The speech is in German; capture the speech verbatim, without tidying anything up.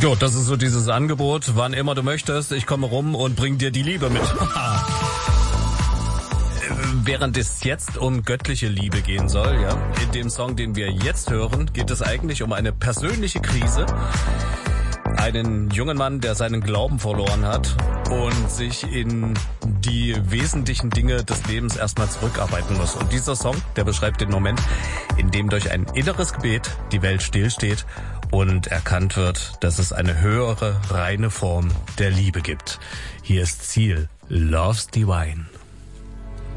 Jo, das ist so dieses Angebot, wann immer du möchtest, ich komme rum und bring dir die Liebe mit. Während es jetzt um göttliche Liebe gehen soll, ja, in dem Song, den wir jetzt hören, geht es eigentlich um eine persönliche Krise. Einen jungen Mann, der seinen Glauben verloren hat und sich in die wesentlichen Dinge des Lebens erstmal zurückarbeiten muss. Und dieser Song, der beschreibt den Moment, in dem durch ein inneres Gebet die Welt stillsteht und erkannt wird, dass es eine höhere, reine Form der Liebe gibt. Hier ist Ziel, Love's Divine.